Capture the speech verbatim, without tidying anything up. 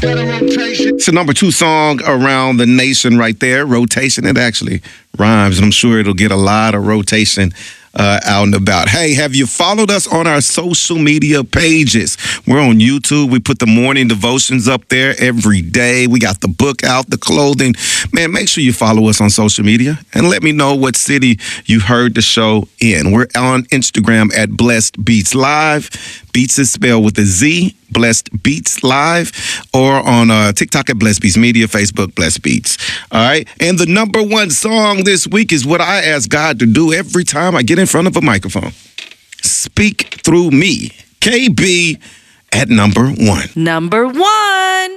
It's the number two song around the nation right there. Rotation. It actually rhymes, and I'm sure it'll get a lot of rotation Uh, out and about. Hey, have you followed us on our social media pages? We're on YouTube. We put the morning devotions up there every day. We got the book out, the clothing. Man, make sure you follow us on social media and let me know what city you heard the show in. We're on Instagram at Blessed Beats Live. Beats is spelled with a Z, Blessed Beats Live, or on uh, TikTok at Blessed Beats Media, Facebook, Blessed Beats. All right. And the number one song this week is what I ask God to do every time I get in front of a microphone. Speak through me. K B at number one. Number one.